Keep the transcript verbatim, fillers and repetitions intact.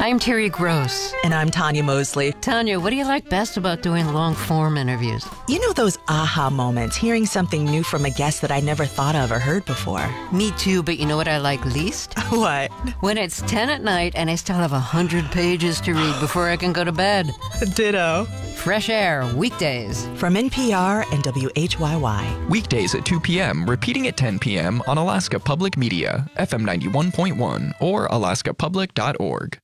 I'm Terry Gross. And I'm Tanya Mosley. Tanya, what do you like best about doing long-form interviews? You know those aha moments, hearing something new from a guest that I never thought of or heard before. Me too, but you know what I like least? What? When it's ten at night and I still have one hundred pages to read before I can go to bed. Ditto. Fresh Air, weekdays. From N P R and W H Y Y. Weekdays at two p.m., repeating at ten p.m. on Alaska Public Media, F M ninety-one point one or alaska public dot org.